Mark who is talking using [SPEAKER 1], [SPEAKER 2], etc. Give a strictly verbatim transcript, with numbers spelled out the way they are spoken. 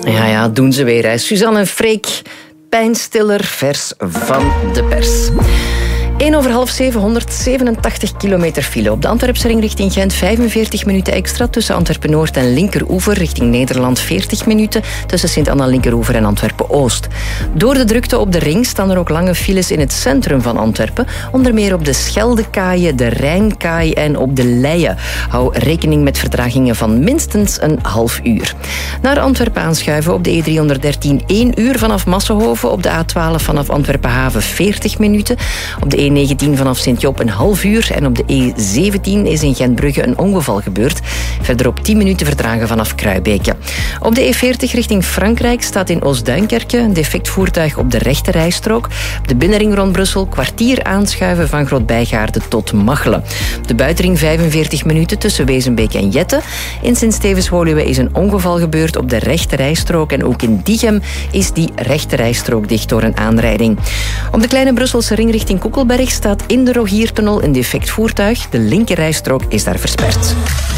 [SPEAKER 1] Ja, ja, doen ze weer. Hè. Suzanne en Freek, pijnstiller, vers van de pers. één over half zeven, honderdzevenentachtig kilometer file. Op de Antwerpse ring richting Gent vijfenveertig minuten extra. Tussen Antwerpen-Noord en Linkeroever richting Nederland veertig minuten. Tussen Sint-Anna-Linkeroever en Antwerpen-Oost. Door de drukte op de ring staan er ook lange files in het centrum van Antwerpen. Onder meer op de Scheldekaaien, de Rijnkaai en op de Leie. Hou rekening met vertragingen van minstens een half uur. Naar Antwerpen aanschuiven op de E driehonderddertien één uur vanaf Massenhoven. Op de A twaalf vanaf Antwerpen-Haven veertig minuten. Op de E negentien vanaf Sint-Job een half uur. En op de E zeventien is in Gentbrugge een ongeval gebeurd. Verderop tien minuten vertragen vanaf Kruibeke. Op de E veertig richting Frankrijk staat in Oostduinkerke een defect voertuig op de rechte rijstrook. Op de binnenring rond Brussel kwartier aanschuiven van Grootbijgaarde tot Machelen. Op de buitenring vijfenveertig minuten tussen Wezenbeek en Jette. In Sint-Stevens-Woluwe is een ongeval gebeurd op de rechte rijstrook. En ook in Diegem is die rechte rijstrook dicht door een aanrijding. Op de kleine Brusselse ring richting Koekelberg staat in de Rogiertunnel een defect voertuig. De linkerrijstrook is daar versperd.